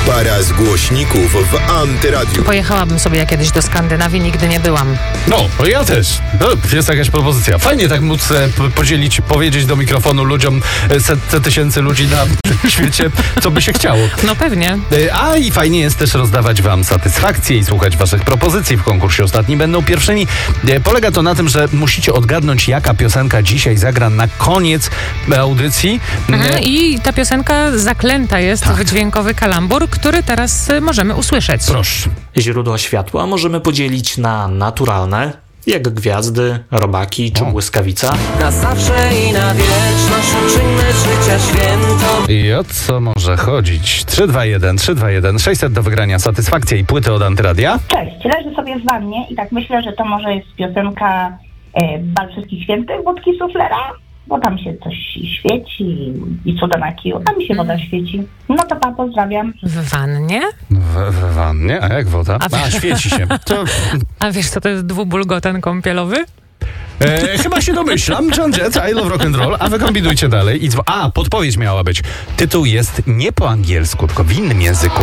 Para z głośników w Antyradiu. Pojechałabym sobie ja kiedyś do Skandynawii, nigdy nie byłam. No, ja też. To jest jakaś propozycja. Fajnie tak móc podzielić, powiedzieć do mikrofonu ludziom, setce tysięcy ludzi na świecie, co by się chciało. No pewnie. A i fajnie jest też rozdawać wam satysfakcję i słuchać waszych propozycji w konkursie Ostatni Będą Pierwszymi. Polega to na tym, że musicie odgadnąć, jaka piosenka dzisiaj zagra na koniec audycji. I ta piosenka zaklęta jest w dźwiękowy kalambur, który teraz możemy usłyszeć. Proszę. Źródła światła możemy podzielić na naturalne, jak gwiazdy, robaki czy błyskawica. Na zawsze i na wieczność uczyńmy życia święto. I o co może chodzić? 321 600 do wygrania satysfakcja i płyty od Antyradia. Cześć, leżę sobie w wannie i tak myślę, że to może jest piosenka Bal Wszystkich Świętych Wódki Suflera, bo tam się coś świeci i cuda na kiju, tam mi się woda świeci. No to pa, pozdrawiam. W wannie? W wannie? A jak woda? Świeci się. To... A wiesz, co to jest dwubulgotan kąpielowy? Chyba się domyślam. John Jett, I Love Rock and Roll, a wy kombinujcie dalej. Podpowiedź miała być. Tytuł jest nie po angielsku, tylko w innym języku.